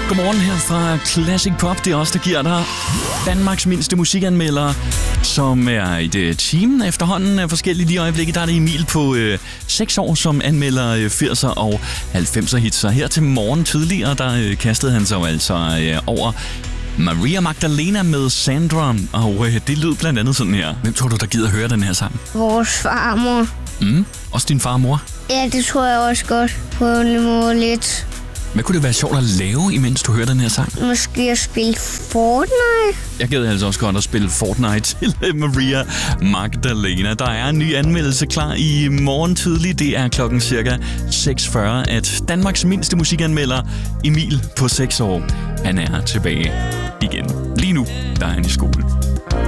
Godmorgen her fra Classic Pop. Det er os, der giver dig Danmarks mindste musikanmeldere, som er et team efterhånden af forskellige. Lige i øjeblikket der er det Emil på 6 år, som anmelder 80'er og 90'er hits. Så her til morgen tidligere, der kastede han sig altså over Maria Magdalena med Sandra, og det lød blandt andet sådan her. Hvem tror du, der gider høre den her sang? Vores farmor. Også din far og mor? Ja, det tror jeg også godt på en måde lidt. Hvad kunne det være sjovt at lave, imens du hører den her sang? Måske at spille Fortnite. Jeg gad altså også godt at spille Fortnite til Maria Magdalena. Der er en ny anmeldelse klar i morgen tidlig. Det er klokken cirka 6:40, at Danmarks mindste musikanmelder, Emil på 6 år, han er tilbage igen. Lige nu, der er han i skole.